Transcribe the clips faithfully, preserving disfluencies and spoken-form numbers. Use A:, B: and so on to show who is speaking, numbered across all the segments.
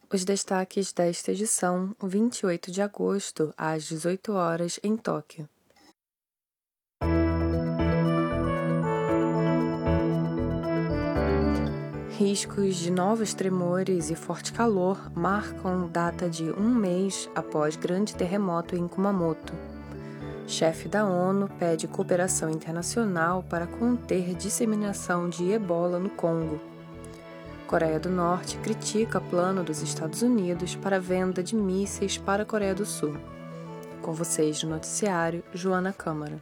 A: Os destaques desta edição, vinte e oito de agosto, às dezoito horas, em Tóquio. Riscos de novos tremores e forte calor marcam data de um mês após grande terremoto em Kumamoto. Chefe da ONU pede cooperação internacional para conter disseminação de ebola no Congo. Coreia do Norte critica plano dos Estados Unidos para venda de mísseis para a Coreia do Sul. Com vocês no noticiário, Joana Câmara.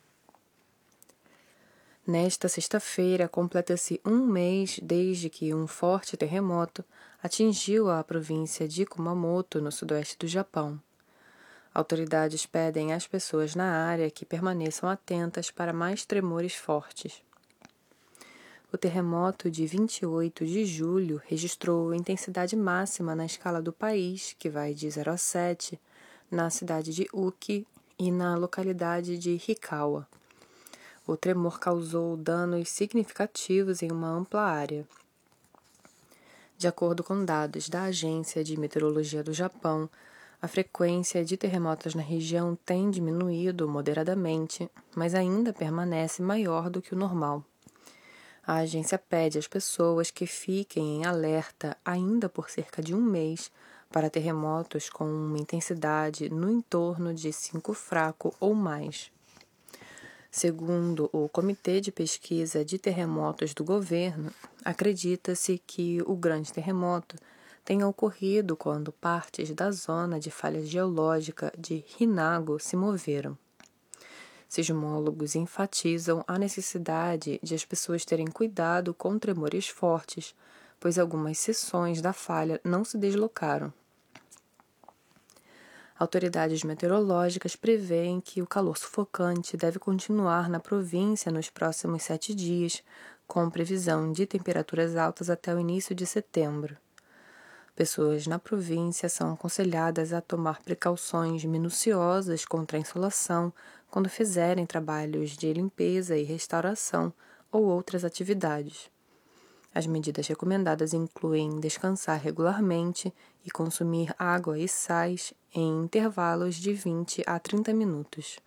A: Nesta sexta-feira, completa-se um mês desde que um forte terremoto atingiu a província de Kumamoto, no sudoeste do Japão. Autoridades pedem às pessoas na área que permaneçam atentas para mais tremores fortes. O terremoto de vinte e oito de julho registrou intensidade máxima na escala do país, que vai de zero a sete, na cidade de Uki e na localidade de Hikawa. O tremor causou danos significativos em uma ampla área. De acordo com dados da Agência de Meteorologia do Japão, a frequência de terremotos na região tem diminuído moderadamente, mas ainda permanece maior do que o normal. A agência pede às pessoas que fiquem em alerta ainda por cerca de um mês para terremotos com uma intensidade no entorno de cinco fraco ou mais. Segundo o Comitê de Pesquisa de Terremotos do governo, acredita-se que o grande terremoto tenha ocorrido quando partes da zona de falha geológica de Hinago se moveram. Sismólogos enfatizam a necessidade de as pessoas terem cuidado com tremores fortes, pois algumas seções da falha não se deslocaram. Autoridades meteorológicas prevêem que o calor sufocante deve continuar na província nos próximos sete dias, com previsão de temperaturas altas até o início de setembro. Pessoas na província são aconselhadas a tomar precauções minuciosas contra a insolação quando fizerem trabalhos de limpeza e restauração ou outras atividades. As medidas recomendadas incluem descansar regularmente e consumir água e sais em intervalos de vinte a trinta minutos.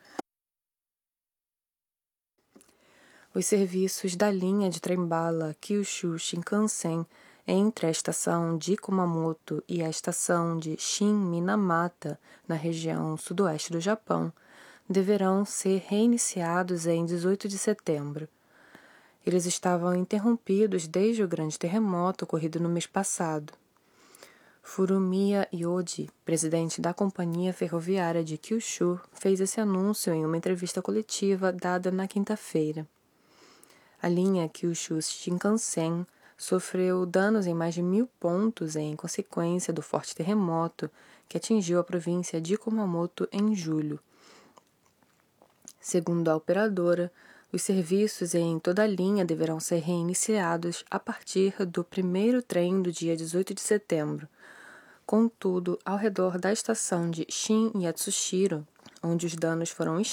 A: Os serviços da linha de trem-bala Kyushu Shinkansen entre a estação de Kumamoto e a estação de Shin-Minamata, na região sudoeste do Japão, deverão ser reiniciados em dezoito de setembro. Eles estavam interrompidos desde o grande terremoto ocorrido no mês passado. Furumiya Yoji, presidente da Companhia Ferroviária de Kyushu, fez esse anúncio em uma entrevista coletiva dada na quinta-feira. A linha Kyushu Shinkansen sofreu danos em mais de mil pontos em consequência do forte terremoto que atingiu a província de Kumamoto em julho. Segundo a operadora, os serviços em toda a linha deverão ser reiniciados a partir do primeiro trem do dia dezoito de setembro. Contudo, ao redor da estação de Shin Yatsushiro, onde os danos foram